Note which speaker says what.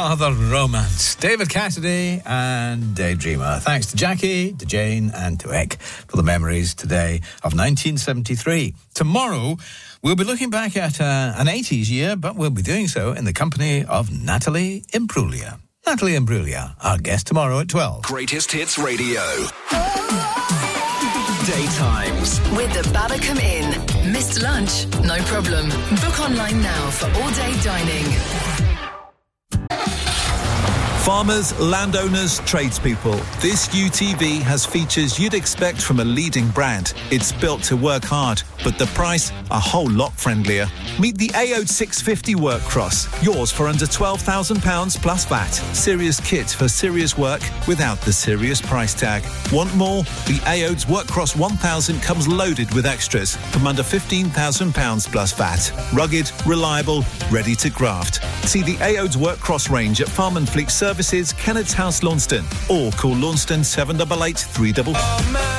Speaker 1: Father Romance. David Cassidy and Daydreamer. Thanks to Jackie, to Jane and to Eck for the memories today of 1973. Tomorrow, we'll be looking back at an 80s year, but we'll be doing so in the company of Natalie Imbruglia. Natalie Imbruglia, our guest tomorrow at 12.
Speaker 2: Greatest Hits Radio. Daytimes.
Speaker 3: With the Babacom Inn. Missed lunch? No problem. Book online now for all-day dining.
Speaker 4: Farmers, landowners, tradespeople. This UTV has features you'd expect from a leading brand. It's built to work hard, but the price, a whole lot friendlier. Meet the AOD 650 Work Cross. Yours for under £12,000 plus VAT. Serious kit for serious work without the serious price tag. Want more? The AOD's Work Cross 1000 comes loaded with extras from under £15,000 plus VAT. Rugged, reliable, ready to graft. See the AOD's Work Cross range at Farm and Fleet Services, Kennet's House, Launceston, or call Launceston 788 355.